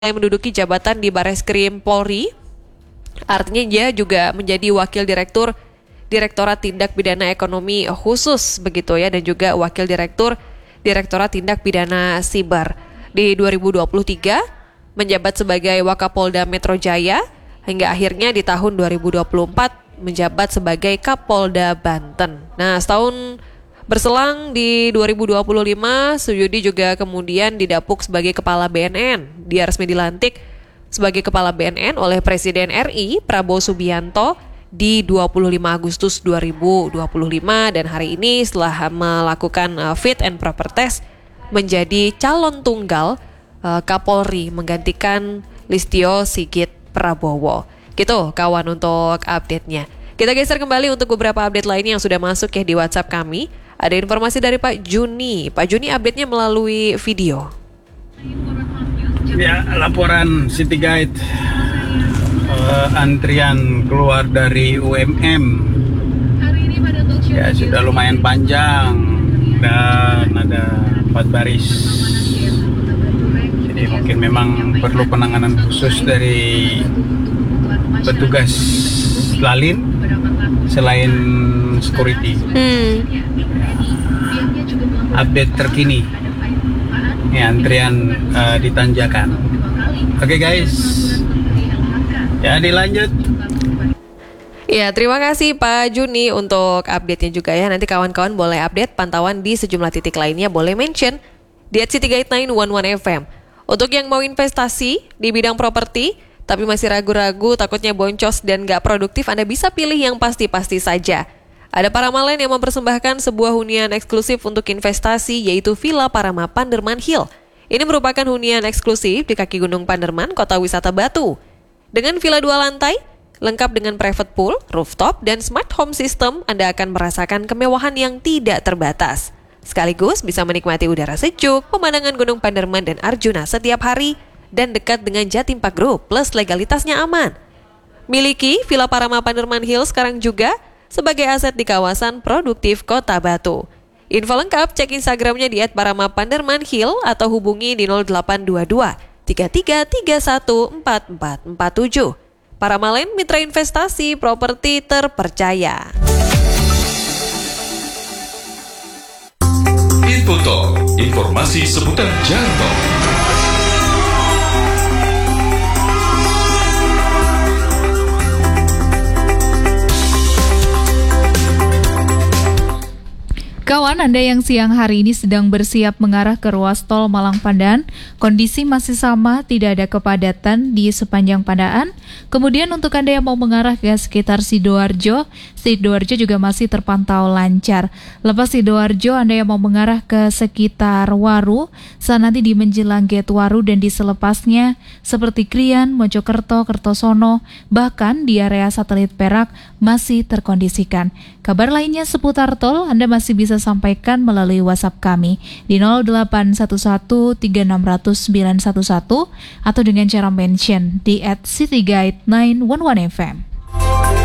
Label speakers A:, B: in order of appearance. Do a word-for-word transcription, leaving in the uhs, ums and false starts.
A: yang menduduki jabatan di Bareskrim Polri. Artinya dia juga menjadi Wakil Direktur Direktorat Tindak Pidana Ekonomi Khusus begitu ya, dan juga Wakil Direktur Direktorat Tindak Pidana Siber. Di dua ribu dua puluh tiga menjabat sebagai Wakapolda Metro Jaya hingga akhirnya di tahun dua ribu dua puluh empat menjabat sebagai Kapolda Banten. Nah, setahun berselang di dua ribu dua puluh lima, Suyudi juga kemudian didapuk sebagai Kepala B N N. Dia resmi dilantik sebagai Kepala B N N oleh Presiden R I Prabowo Subianto di dua puluh lima Agustus dua ribu dua puluh lima, dan hari ini setelah melakukan uh, fit and proper test menjadi calon tunggal uh, Kapolri menggantikan Listio Sigit Prabowo. Gitu kawan untuk update-nya. Kita geser kembali untuk beberapa update lainnya yang sudah masuk ya di WhatsApp kami. Ada informasi dari Pak Juni. Pak Juni update-nya melalui video.
B: Ya, laporan City Guide uh, antrian keluar dari U M M ya sudah lumayan panjang dan ada empat baris. Jadi mungkin memang perlu penanganan khusus dari petugas lalin selain security. Hmm. Update terkini ya, antrian uh, di Tanjakan. Oke okay, guys, ya dilanjut.
A: Ya, terima kasih Pak Juni untuk update-nya juga ya. Nanti kawan-kawan boleh update pantauan di sejumlah titik lainnya, boleh mention di at City Guide sembilan satu satu F M. Untuk yang mau investasi di bidang properti tapi masih ragu-ragu, takutnya boncos dan gak produktif, Anda bisa pilih yang pasti-pasti saja. Ada Paramalen yang mempersembahkan sebuah hunian eksklusif untuk investasi, yaitu Villa Parama Panderman Hill. Ini merupakan hunian eksklusif di kaki Gunung Panderman, Kota Wisata Batu. Dengan villa dua lantai, lengkap dengan private pool, rooftop, dan smart home system, Anda akan merasakan kemewahan yang tidak terbatas. Sekaligus bisa menikmati udara sejuk, pemandangan Gunung Panderman dan Arjuna setiap hari, dan dekat dengan Jatim Park Group, plus legalitasnya aman. Miliki Villa Parama Panderman Hill sekarang juga sebagai aset di kawasan produktif Kota Batu. Info lengkap cek Instagramnya di et parama panderman hill atau hubungi di nol delapan dua dua tiga tiga tiga satu empat empat empat tujuh. Paramalen, mitra investasi properti terpercaya.
C: Info Talk, informasi seputar jalan tol.
D: Kawan Anda yang siang hari ini sedang bersiap mengarah ke ruas tol Malang Pandan, kondisi masih sama, tidak ada kepadatan di sepanjang Pandaan. Kemudian untuk Anda yang mau mengarah ke sekitar Sidoarjo, Sidoarjo juga masih terpantau lancar. Lepas Sidoarjo, Anda yang mau mengarah ke sekitar Waru, saat nanti di menjelang Gate Waru dan di selepasnya seperti Krian, Mojokerto, Kertosono, bahkan di area satelit Perak masih terkondisikan. Kabar lainnya seputar tol Anda masih bisa sampaikan melalui WhatsApp kami di nol delapan satu satu tiga enam nol nol sembilan satu satu atau dengan cara mention di at City Guide sembilan satu satu F M.